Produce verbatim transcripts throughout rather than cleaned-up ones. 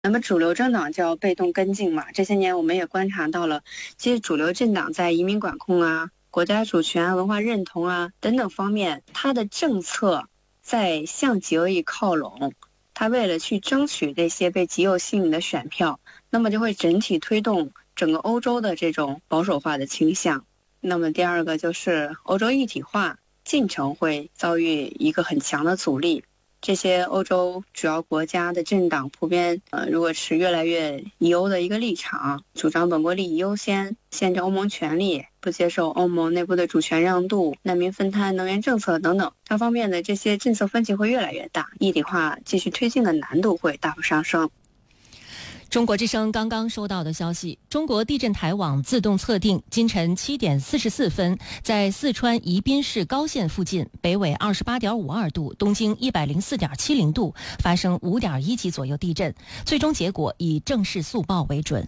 那么主流政党叫被动跟进嘛，这些年我们也观察到了，其实主流政党在移民管控啊、国家主权啊、文化认同啊等等方面，它的政策在向极右翼靠拢，它为了去争取这些被极右吸引的选票，那么就会整体推动整个欧洲的这种保守化的倾向。那么第二个就是欧洲一体化进程会遭遇一个很强的阻力。这些欧洲主要国家的政党普遍呃，如果持越来越疑欧的一个立场，主张本国利益优先，限制欧盟权利，不接受欧盟内部的主权让渡、难民分摊、能源政策等等，它方面的这些政策分歧会越来越大，一体化继续推进的难度会大幅上升。 中国之声刚刚收到的消息，中国地震台网自动测定，今晨七点四十四分，在四川宜宾市高县附近，北纬二十八点五二度，东经一百零四点七零度，发生五点一级左右地震，最终结果以正式速报为准。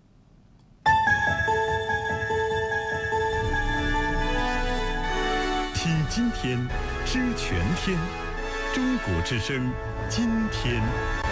听今天，知全天，中国之声，今天。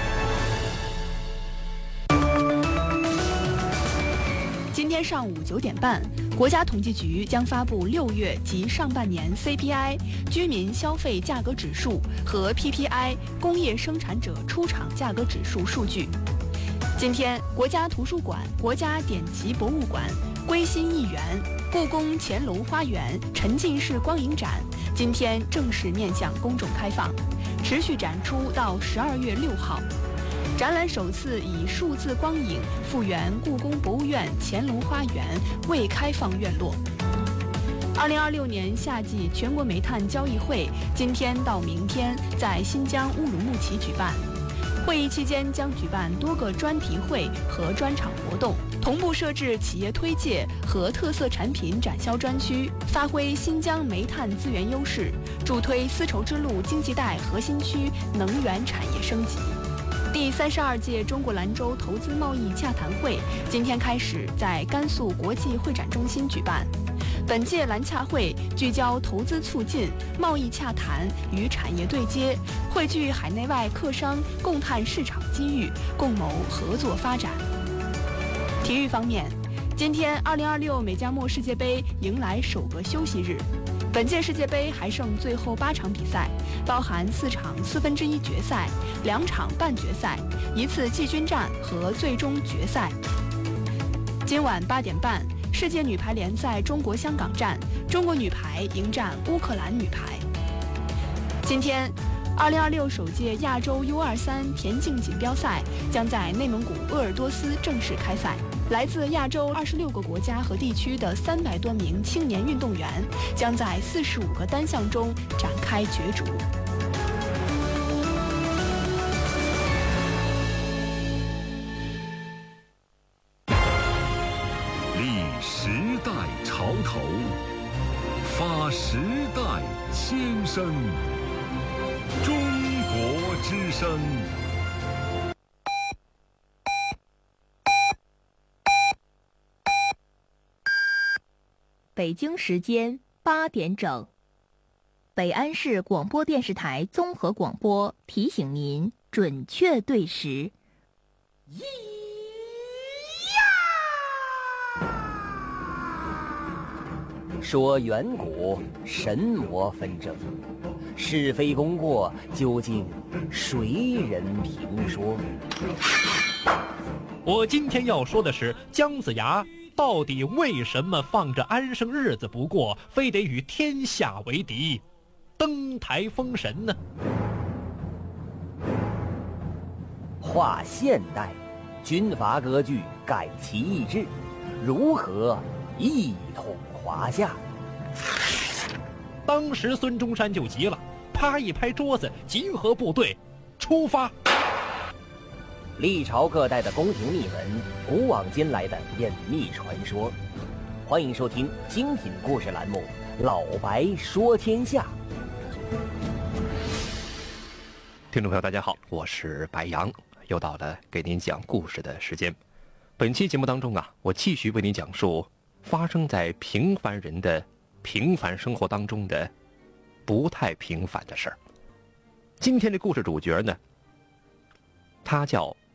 今天上午九点半，国家统计局将发布六月及上半年 C P I 居民消费价格指数和 P P I 工业生产者出厂价格指数数据。今天，国家图书馆、国家典籍博物馆、归心艺园、故宫乾隆花园沉浸式光影展今天正式面向公众开放，持续展出到十二月六号。展览首次以数字光影复原故宫博物院乾隆花园未开放院落。二零二六年夏季全国煤炭交易会今天到明天在新疆乌鲁木齐举办，会议期间将举办多个专题会和专场活动，同步设置企业推介和特色产品展销专区，发挥新疆煤炭资源优势，助推丝绸之路经济带核心区能源产业升级。第三十二届中国兰州投资贸易洽谈会今天开始在甘肃国际会展中心举办。本届兰洽会聚焦投资促进、贸易洽谈与产业对接，汇聚海内外客商共探市场机遇，共谋合作发展。体育方面，今天二零二六美加墨世界杯迎来首个休息日。本届世界杯还剩最后八场比赛，包含四场四分之一决赛、两场半决赛、一次季军战和最终决赛。今晚八点半，世界女排联赛中国香港站，中国女排迎战乌克兰女排。今天，二零二六首届亚洲 U 二三田径锦标赛将在内蒙古鄂尔多斯正式开赛。来自亚洲二十六个国家和地区的三百多名青年运动员将在四十五个单项中展开角逐。 立时代潮头，发时代先声。中国之声。 北京时间八点整，北安市广播电视台综合广播提醒您准确对时。 说远古神魔纷争，是非功过究竟谁人评说？ 我今天要说的是姜子牙到底为什么放着安生日子不过，非得与天下为敌，登台封神呢？ 划现代，军阀割据，改旗易帜，如何一统华夏？ 当时孙中山就急了，啪一拍桌子，集合部队，出发。 历朝各代的宫廷秘闻，古往今来的隐秘传说。欢迎收听精品故事栏目《老白说天下》。 听众朋友大家好，我是白杨，又到了给您讲故事的时间。本期节目当中啊，我继续为您讲述发生在平凡人的平凡生活当中的不太平凡的事儿。今天的故事主角呢，他叫